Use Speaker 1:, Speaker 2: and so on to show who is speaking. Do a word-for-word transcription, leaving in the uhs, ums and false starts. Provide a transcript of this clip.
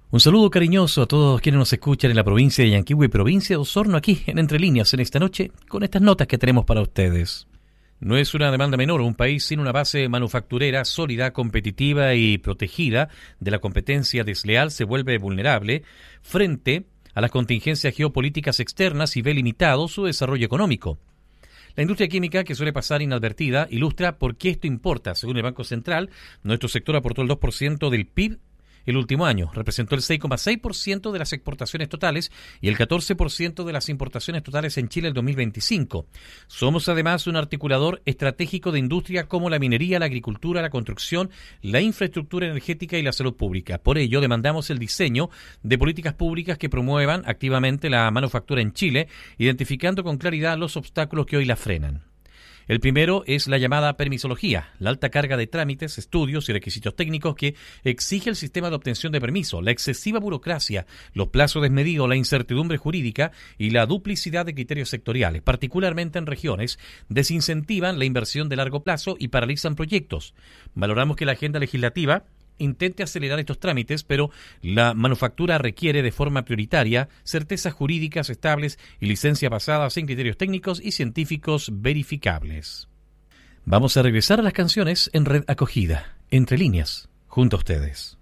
Speaker 1: Un saludo cariñoso a todos quienes nos escuchan en la provincia de Yanquihue y provincia de Osorno, aquí en Entre Líneas en esta noche, con estas notas que tenemos para ustedes. No es una demanda menor, un país sin una base manufacturera sólida, competitiva y protegida de la competencia desleal se vuelve vulnerable frente a las contingencias geopolíticas externas y ve limitado su desarrollo económico. La industria química, que suele pasar inadvertida, ilustra por qué esto importa. Según el Banco Central, nuestro sector aportó el dos por ciento del P I B el último año, representó el seis coma seis por ciento de las exportaciones totales y el catorce por ciento de las importaciones totales en Chile en dos mil veinticinco. Somos además un articulador estratégico de industria como la minería, la agricultura, la construcción, la infraestructura energética y la salud pública. Por ello, demandamos el diseño de políticas públicas que promuevan activamente la manufactura en Chile, identificando con claridad los obstáculos que hoy la frenan. El primero es la llamada permisología, la alta carga de trámites, estudios y requisitos técnicos que exige el sistema de obtención de permiso, la excesiva burocracia, los plazos desmedidos, la incertidumbre jurídica y la duplicidad de criterios sectoriales, particularmente en regiones, desincentivan la inversión de largo plazo y paralizan proyectos. Valoramos que la agenda legislativa intente acelerar estos trámites, pero la manufactura requiere de forma prioritaria certezas jurídicas estables y licencias basadas en criterios técnicos y científicos verificables. Vamos a regresar a las canciones en Red Acogida, Entre Líneas, junto a ustedes.